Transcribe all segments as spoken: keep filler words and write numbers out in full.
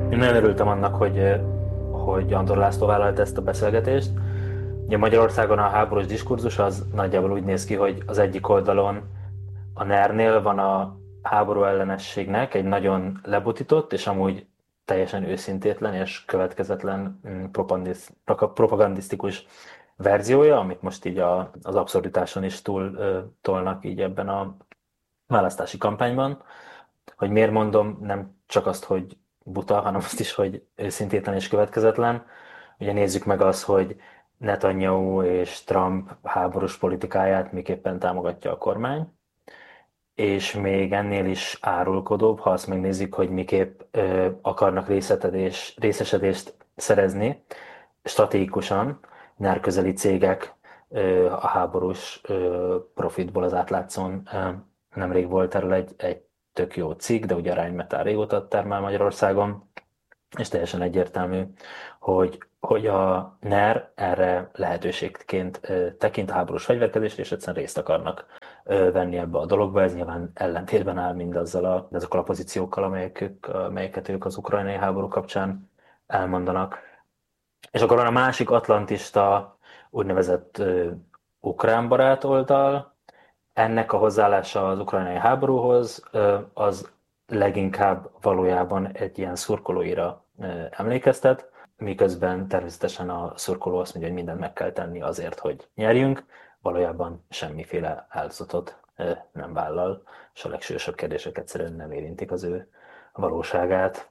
Én nagyon örültem annak, hogy, hogy Andor László vállalt ezt a beszélgetést. Ugye Magyarországon a háborús diskurzus az nagyjából úgy néz ki, hogy az egyik oldalon a nernél van a háború ellenességnek egy nagyon lebutított és amúgy teljesen őszintétlen és következetlen mm, propagandis- propagandisztikus verziója, amit most így a, az abszurditáson is túl ö, tolnak így ebben a választási kampányban. Hogy miért mondom, nem csak azt, hogy buta, hanem azt is, hogy őszintétlen és következetlen. Ugye nézzük meg azt, hogy Netanyahu és Trump háborús politikáját miképpen támogatja a kormány, és még ennél is árulkodóbb, ha azt megnézzük, hogy miképp ö, akarnak részletedés, részesedést szerezni stratégikusan nárközeli cégek ö, a háborús ö, profitból az átlátszón. Ö, nemrég volt erről egy, egy tök jó cikk, de ugye a Rheinmetall régóta termel Magyarországon, és teljesen egyértelmű, hogy, hogy a NER erre lehetőségként ö, tekint a háborús fegyverkezésre, és egyszerűen részt akarnak ö, venni ebbe a dologba. Ez nyilván ellentétben áll mindazzal a, azokkal a pozíciókkal, amelyek, ők- amelyeket ők az ukrajnai háború kapcsán elmondanak. És akkor van a másik atlantista, úgynevezett ö, ukrán barát oldal. Ennek a hozzáállása az ukrajnai háborúhoz ö, az leginkább valójában egy ilyen szurkolóira ö, emlékeztet, miközben természetesen a szurkoló azt mondja, hogy mindent meg kell tenni azért, hogy nyerjünk, valójában semmiféle áldozatot ö, nem vállal, és a legsúlyosabb kérdések egyszerűen nem érintik az ő valóságát.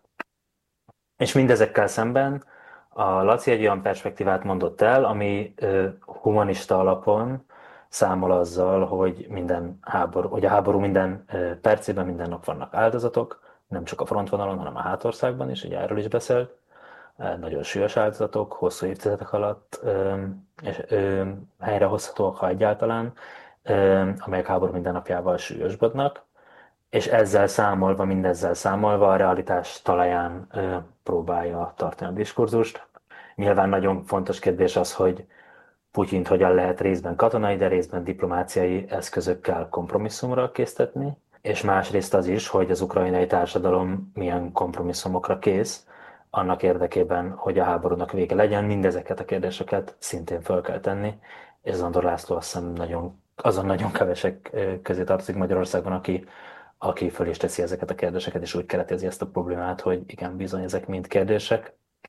És mindezekkel szemben a Laci egy olyan perspektívát mondott el, ami ö, humanista alapon számol azzal, hogy minden háború, hogy a háború minden ö, percében, minden nap vannak áldozatok, nem csak a frontvonalon, hanem a hátországban is, ugye erről is beszélt. Ö, Nagyon súlyos áldozatok, hosszú évtizedek alatt ö, és ö, helyrehozhatóak, ha egyáltalán, ö, amelyek háború minden napjával súlyosbodnak. És ezzel számolva, mindezzel számolva a realitás talaján ö, próbálja tartani a diskurzust. Nyilván nagyon fontos kérdés az, hogy Putyint hogyan lehet részben katonai, de részben diplomáciai eszközökkel kompromisszumra késztetni, és másrészt az is, hogy az ukrajnai társadalom milyen kompromisszumokra kész, annak érdekében, hogy a háborúnak vége legyen. Mindezeket a kérdéseket szintén fel kell tenni, és Zandor László azt hiszem nagyon, azon nagyon kevesek ö, közé tartozik Magyarországon, aki aki föl is teszi ezeket a kérdéseket, és úgy keretezi ezt a problémát, hogy igen, bizony, ezek mind kérdések.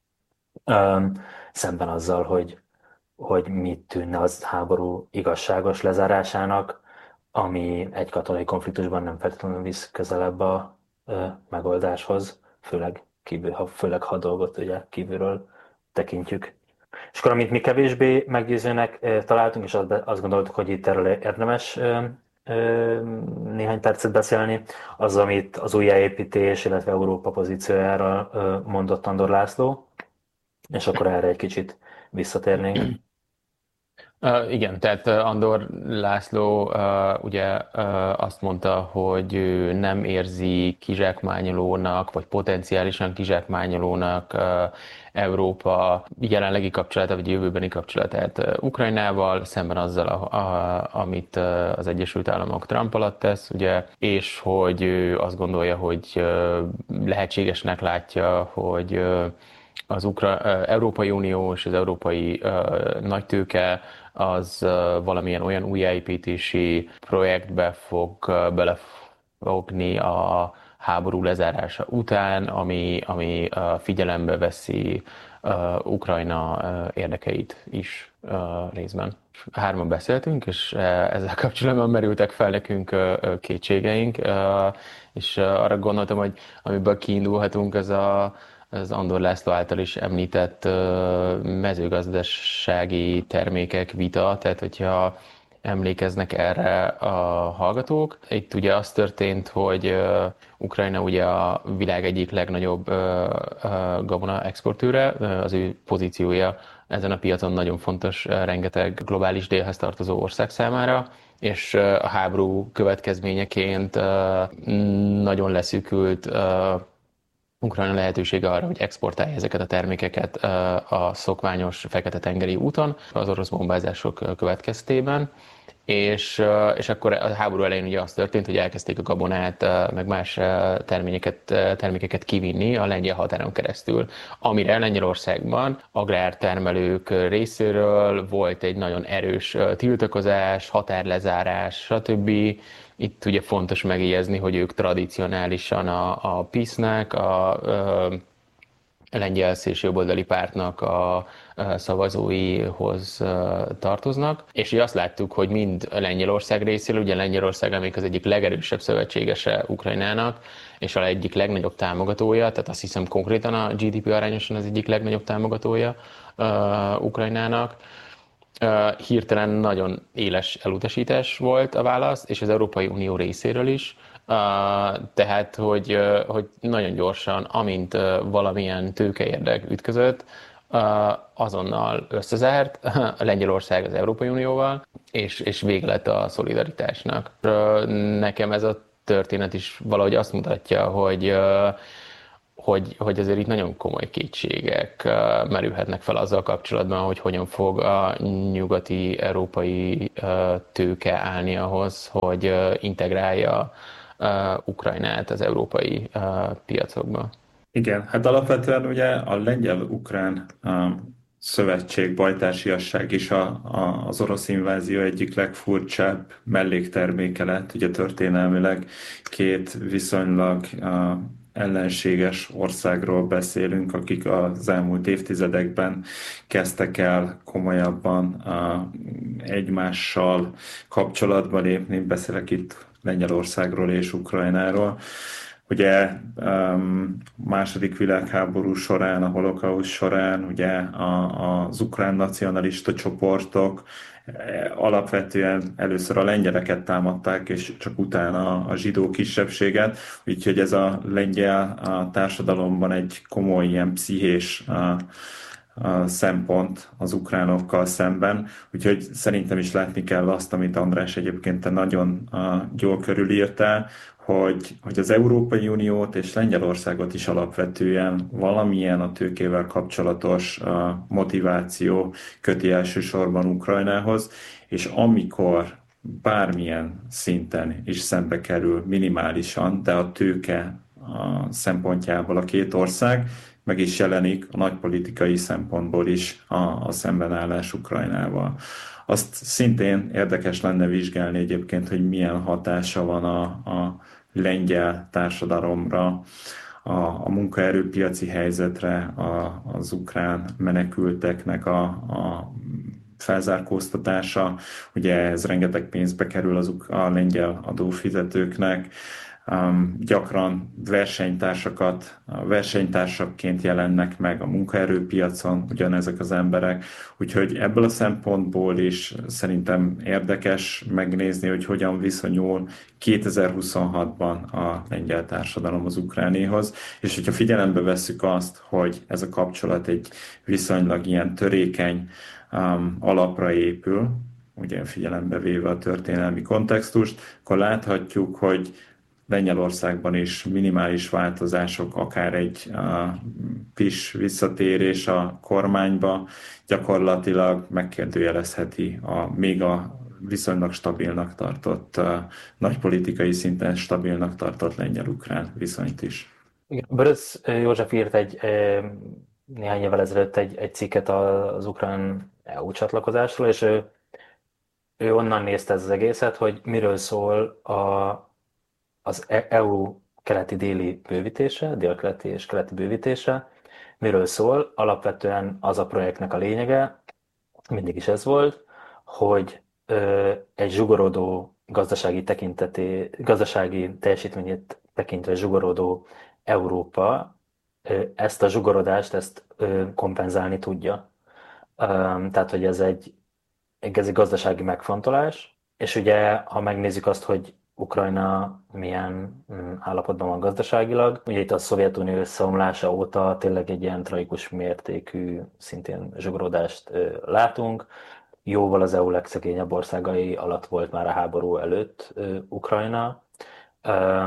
Üm, szemben azzal, hogy, hogy mit tűnne az háború igazságos lezárásának, ami egy katonai konfliktusban nem feltétlenül visz közelebb a ö, megoldáshoz, főleg, kívül, ha, főleg ha a dolgot ugye kívülről tekintjük. És akkor, amit mi kevésbé meggyőzőnek ö, találtunk, és azt, azt gondoltuk, hogy itt erről érdemes ö, ö, néhány percet beszélni, az, amit az újjáépítés, illetve Európa pozíciójára ö, mondott Andor László, és akkor erre egy kicsit visszatérnénk. Uh, igen, tehát uh, Andor László uh, ugye uh, azt mondta, hogy ő nem érzi kizsákmányolónak, vagy potenciálisan kizsákmányolónak uh, Európa jelenlegi kapcsolatát, vagy jövőbeni kapcsolatát uh, Ukrajnával, szemben azzal, a, a, amit uh, az Egyesült Államok Trump alatt tesz, ugye, és hogy ő azt gondolja, hogy uh, lehetségesnek látja, hogy uh, az Ukra- uh, Európai Unió és az európai uh, nagytőke az valamilyen olyan újjáépítési projektbe fog belefogni a háború lezárása után, ami, ami figyelembe veszi Ukrajna érdekeit is részben. Hárman beszéltünk, és ezzel kapcsolatban merültek fel nekünk kétségeink, és arra gondoltam, hogy amiből kiindulhatunk, ez a az Andor László által is említett mezőgazdasági termékek vita, tehát hogyha emlékeznek erre a hallgatók. Itt ugye az történt, hogy Ukrajna ugye a világ egyik legnagyobb gabona exportőre, az ő pozíciója ezen a piacon nagyon fontos, rengeteg globális délhez tartozó ország számára, és a háború következményeként nagyon leszűkült Ukrajna lehetősége arra, hogy exportálja ezeket a termékeket a szokványos Fekete-tengeri úton az orosz bombázások következtében. És, és akkor a háború elején ugye az történt, hogy elkezdték a gabonát, meg más termékeket, termékeket kivinni a lengyel határon keresztül, amire Lengyelországban agrártermelők részéről volt egy nagyon erős tiltakozás, határlezárás, stb. Itt ugye fontos megjegyezni, hogy ők tradicionálisan a, a PiS-nek, a, a lengyel szélsőjobboldali pártnak a szavazóihoz tartoznak, és így azt láttuk, hogy mind Lengyelország részéről, ugye Lengyelország, amelyik az egyik legerősebb szövetségese Ukrajnának, és a egyik legnagyobb támogatója, tehát azt hiszem konkrétan a gé dé pé arányosan az egyik legnagyobb támogatója uh, Ukrajnának, uh, hirtelen nagyon éles elutasítás volt a válasz, és az Európai Unió részéről is. Uh, tehát, hogy, uh, hogy nagyon gyorsan, amint uh, valamilyen tőkeérdek ütközött, uh, azonnal összezárt a Lengyelország az Európai Unióval, és, és vége lett a szolidaritásnak. Uh, nekem ez a történet is valahogy azt mutatja, hogy, uh, hogy, hogy azért itt nagyon komoly kétségek uh, merülhetnek fel azzal kapcsolatban, hogy hogyan fog a nyugati európai uh, tőke állni ahhoz, hogy uh, integrálja uh, Ukrajnát az európai uh, piacokba. Igen, hát alapvetően ugye a lengyel-ukrán um, szövetség, bajtársiasság is a, a, az orosz invázió egyik legfurcsább mellékterméke lett. Ugye történelmileg két viszonylag uh, ellenséges országról beszélünk, akik az elmúlt évtizedekben kezdtek el komolyabban uh, egymással kapcsolatba lépni. Beszélek itt Lengyelországról és Ukrajnáról. Ugye um, második világháború során, a holokauszt során ugye a, az ukrán nacionalista csoportok alapvetően először a lengyeleket támadták, és csak utána a zsidó kisebbséget, úgyhogy ez a lengyel a társadalomban egy komoly ilyen pszichés a, a szempont az ukránokkal szemben, úgyhogy szerintem is látni kell azt, amit András egyébként te nagyon uh, jól körülírtál, hogy, hogy az Európai Uniót és Lengyelországot is alapvetően valamilyen a tőkével kapcsolatos uh, motiváció köti elsősorban Ukrajnához, és amikor bármilyen szinten is szembe kerül minimálisan, de a tőke a szempontjából a két ország, meg is jelenik a nagypolitikai szempontból is a, a szembenállás Ukrajnával. Azt szintén érdekes lenne vizsgálni egyébként, hogy milyen hatása van a, a lengyel társadalomra, a, a munkaerőpiaci helyzetre, a, az ukrán menekülteknek a, a felzárkóztatása. Ugye ez rengeteg pénzbe kerül az, a lengyel adófizetőknek. Um, gyakran versenytársakat, versenytársakként jelennek meg a munkaerőpiacon ugyanezek az emberek, úgyhogy ebből a szempontból is szerintem érdekes megnézni, hogy hogyan viszonyul kétezer-huszonhatban a lengyel társadalom az ukránéhoz, és hogyha figyelembe vesszük azt, hogy ez a kapcsolat egy viszonylag ilyen törékeny um, alapra épül, ugye figyelembe véve a történelmi kontextust, akkor láthatjuk, hogy Lengyelországban is minimális változások, akár egy uh, PiS visszatérés a kormányba gyakorlatilag megkérdőjelezheti a még a viszonylag stabilnak tartott, uh, nagypolitikai szinten stabilnak tartott lengyel-ukrán viszonyt is. Böröc József írt egy néhány évvel ezelőtt egy, egy cikket az ukrán é u csatlakozásról, és ő, ő onnan nézte ez az egészet, hogy miről szól a az é u keleti-déli bővítése, dél-keleti és keleti bővítése, miről szól? Alapvetően az a projektnek a lényege, mindig is ez volt, hogy ö, egy zsugorodó gazdasági tekinteté, gazdasági teljesítményét tekintve zsugorodó Európa ö, ezt a zsugorodást ezt ö, kompenzálni tudja. Ö, tehát, hogy ez egy, ez egy gazdasági megfontolás, és ugye, ha megnézzük azt, hogy Ukrajna milyen állapotban van gazdaságilag. Ugye itt a Szovjetunió összeomlása óta tényleg egy ilyen tragikus mértékű, szintén zsugorodást látunk. Jóval az é u legszegényebb országai alatt volt már a háború előtt Ukrajna.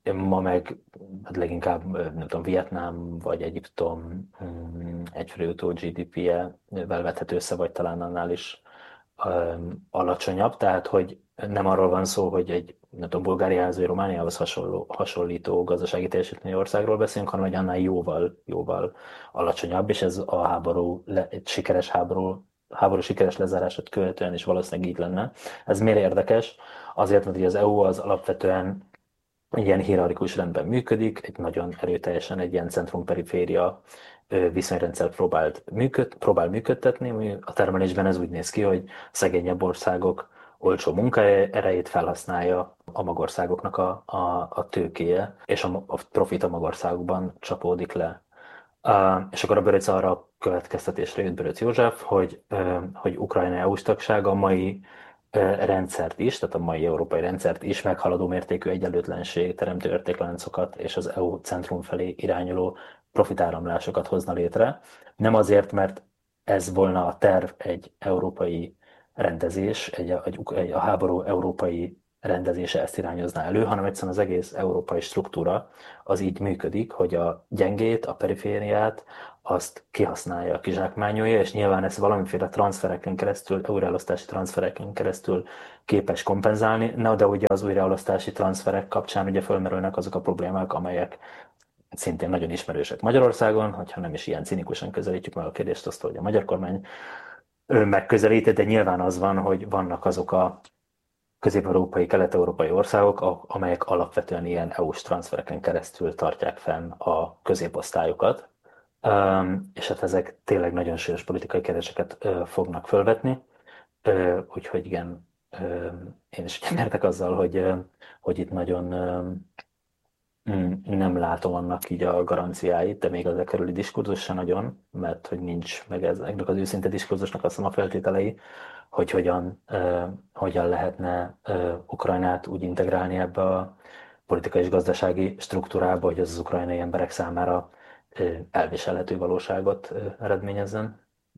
ma meg hát leginkább, nem tudom, Vietnám vagy Egyiptom mm, egyfőre jutó gé dé pé-vel vethető össze, vagy talán annál is um, alacsonyabb, tehát hogy nem arról van szó, hogy egy nem tudom, Bulgáriához vagy Romániához hasonló, hasonlító gazdasági teljesítményű országról beszélünk, hanem egy annál jóval, jóval alacsonyabb, és ez a háború, le, egy sikeres háború, háború sikeres lezárását követően is valószínűleg így lenne. Ez miért érdekes? Azért, mert ugye az é u az alapvetően egy ilyen hierarchikus rendben működik, egy nagyon erőteljesen egy ilyen centrum-periféria viszonyrendszer próbált működ, próbál működtetni. A termelésben ez úgy néz ki, hogy szegényebb országok olcsó munkaerejét felhasználja a magországoknak a, a, a tőkéje, és a, a profit a magországokban csapódik le. Uh, és akkor a Böröc arra a következtetésre jött Böröc József, hogy, uh, hogy Ukrajna é u-s tagsága a mai rendszert is, tehát a mai európai rendszert is meghaladó mértékű egyenlőtlenség, teremtő értékláncokat és az é u centrum felé irányuló profitáramlásokat hozna létre. Nem azért, mert ez volna a terv egy európai rendezés, egy, egy, egy a háború európai rendezése ezt irányozná elő, hanem egyszerűen az egész európai struktúra az így működik, hogy a gyengét, a perifériát, azt kihasználja, kizsákmányolja, és nyilván ezt valamiféle transfereken keresztül, újraelosztási transfereken keresztül képes kompenzálni, na, de ugye az újraelosztási transferek kapcsán ugye fölmerülnek azok a problémák, amelyek szintén nagyon ismerősek Magyarországon, hogyha nem is ilyen cinikusan közelítjük meg a kérdést, azt, hogy a magyar kormány ő megközelíti, de nyilván az van, hogy vannak azok a közép-európai, kelet-európai országok, amelyek alapvetően ilyen é u-s transfereken keresztül tartják fenn a középosztályokat, Um, és hát ezek tényleg nagyon súlyos politikai kérdéseket uh, fognak fölvetni, uh, úgyhogy igen, uh, én is értek azzal, hogy, uh, hogy itt nagyon uh, nem látom annak így a garanciáit, de még az e körüli diskurzus se nagyon, mert hogy nincs meg ezeknek az őszinte diskurzusnak azt a feltételei, hogy hogyan, uh, hogyan lehetne uh, Ukrajnát úgy integrálni ebbe a politikai és gazdasági struktúrába, hogy az az ukrajnai emberek számára elviselhető valóságot eredményezzen.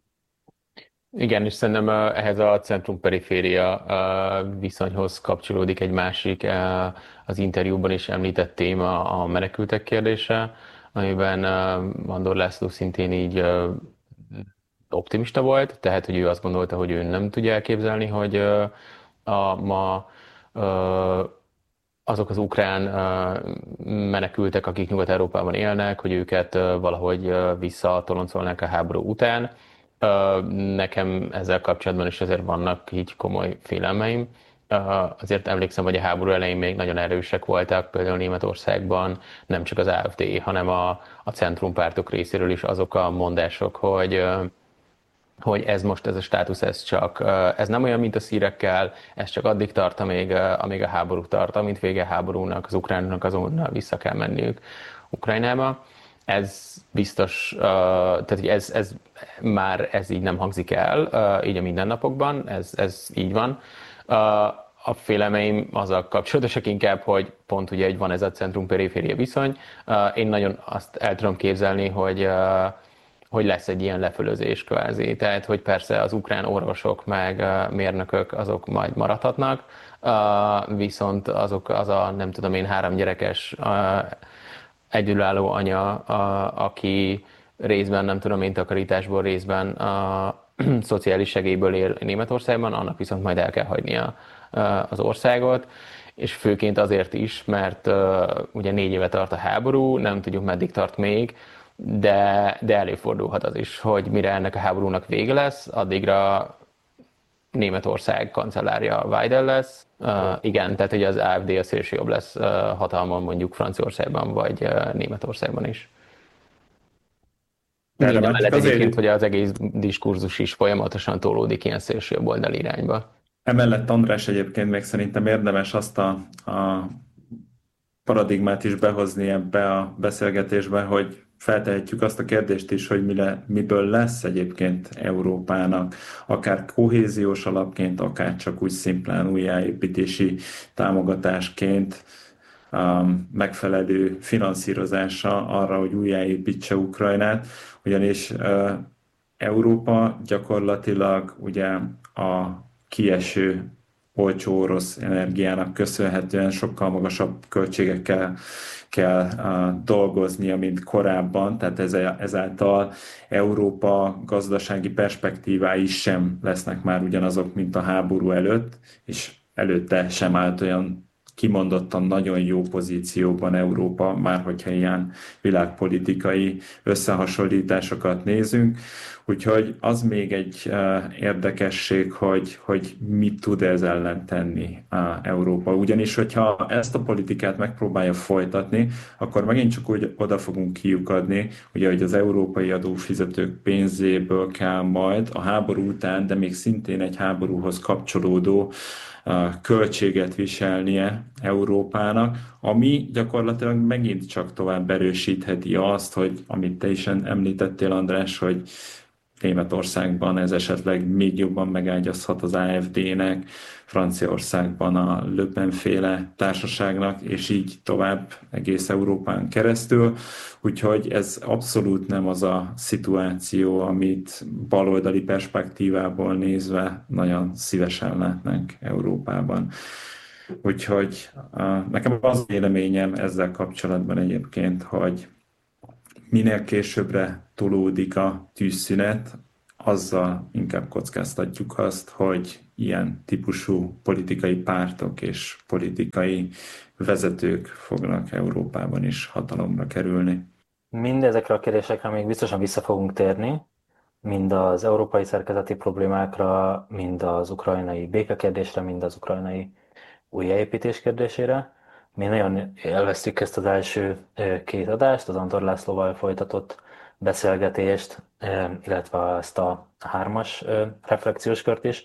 Igen, és szerintem ehhez a centrum-periféria viszonyhoz kapcsolódik egy másik, az interjúban is említett téma, a menekültek kérdése, amiben Andor László szintén így optimista volt, tehát hogy ő azt gondolta, hogy ő nem tudja elképzelni, hogy a ma azok az ukrán menekültek, akik Nyugat-Európában élnek, hogy őket valahogy visszatoloncolnák a háború után. Nekem ezzel kapcsolatban is azért vannak így komoly félelmeim. Azért emlékszem, hogy a háború elején még nagyon erősek voltak, például Németországban nem csak az á ef dé, hanem a, a centrumpártok részéről is azok a mondások, hogy hogy ez most, ez a státusz, ez csak, ez nem olyan, mint a szírekkel, ez csak addig tart, amíg, amíg a háború tart, amint vége a háborúnak, az ukránoknak azonnal vissza kell menniük Ukrajnába. Ez biztos, tehát hogy ez, ez már ez így nem hangzik el, így a mindennapokban, ez, ez így van. A félelmeim azzal kapcsolatosak inkább, hogy pont ugye, hogy van ez a centrum-periféria viszony. Én nagyon azt el tudom képzelni, hogy hogy lesz egy ilyen lefölözés kvázi. Tehát, hogy persze az ukrán orvosok meg mérnökök azok majd maradhatnak, viszont azok az a nem tudom én három gyerekes egyedülálló anya, aki részben nem tudom én takarításból, részben a szociális segélyből él Németországban, annak viszont majd el kell hagynia az országot, és főként azért is, mert ugye négy éve tart a háború, nem tudjuk meddig tart még, de, de előfordulhat az is, hogy mire ennek a háborúnak vége lesz, addigra Németország kancellárja Weidel lesz. Uh, igen, tehát hogy az á ef dé a szélsőjobb lesz uh, hatalmon mondjuk Franciaországban vagy uh, Németországban is. Így amellett egyébként, hogy az egész diskurzus is folyamatosan tolódik ilyen szélsőjobb oldal irányba. Emellett András egyébként még szerintem érdemes azt a, a paradigmát is behozni ebbe a beszélgetésbe, hogy feltehetjük azt a kérdést is, hogy mi le, miből lesz egyébként Európának, akár kohéziós alapként, akár csak úgy szimplán újjáépítési támogatásként um, megfelelő finanszírozása arra, hogy újjáépítse Ukrajnát, ugyanis uh, Európa gyakorlatilag ugye a kieső olcsó orosz energiának köszönhetően sokkal magasabb költségekkel kell uh, dolgoznia, mint korábban, tehát ezáltal Európa gazdasági perspektívái sem lesznek már ugyanazok, mint a háború előtt, és előtte sem állt olyan kimondottan nagyon jó pozícióban Európa, már hogyha ilyen világpolitikai összehasonlításokat nézünk. Úgyhogy az még egy uh, érdekesség, hogy, hogy mit tud ez ellen tenni uh, Európa. Ugyanis, hogyha ezt a politikát megpróbálja folytatni, akkor megint csak úgy oda fogunk kiukadni, ugye, hogy az európai adófizetők pénzéből kell majd a háború után, de még szintén egy háborúhoz kapcsolódó költséget viselnie Európának, ami gyakorlatilag megint csak tovább erősítheti azt, hogy amit te is említettél, András, hogy Németországban ez esetleg még jobban megágyazhat az á ef dé-nek, Franciaországban a Le Pen-féle társaságnak, és így tovább egész Európán keresztül. Úgyhogy ez abszolút nem az a szituáció, amit baloldali perspektívából nézve nagyon szívesen látnánk Európában. Úgyhogy nekem az véleményem ezzel kapcsolatban egyébként, hogy minél későbbre tolódik a tűzszünet, azzal inkább kockáztatjuk azt, hogy ilyen típusú politikai pártok és politikai vezetők fognak Európában is hatalomra kerülni. Mindezekre a kérdésekre még biztosan vissza fogunk térni, mind az európai szerkezeti problémákra, mind az ukrajnai békekérdésre, mind az ukrajnai újjáépítés kérdésére. Mi nagyon élveztük ezt az első két adást, az Andor Lászlóval folytatott beszélgetést, illetve ezt a hármas reflexiós kört is.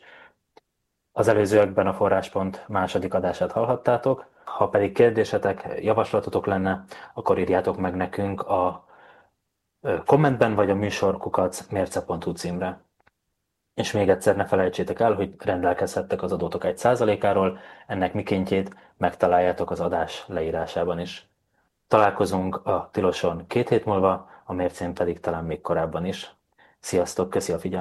Az előzőekben a Forráspont második adását hallhattátok. Ha pedig kérdésetek, javaslatotok lenne, akkor írjátok meg nekünk a kommentben vagy a műsorkukac mérce pont hu címre. És még egyszer ne felejtsétek el, hogy rendelkezhettek az adótok egy százalékáról, ennek mikéntjét megtaláljátok az adás leírásában is. Találkozunk a Tiloson két hét múlva, a Mércén pedig talán még korábban is. Sziasztok, köszi a figyelmet!